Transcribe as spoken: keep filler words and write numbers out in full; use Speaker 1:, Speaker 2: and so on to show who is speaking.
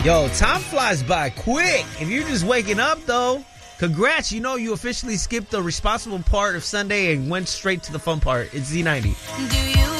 Speaker 1: Yo, time flies by quick. If you're just waking up, though, congrats. You know you officially skipped the responsible part of Sunday and went straight to the fun part. It's Z ninety.
Speaker 2: Do you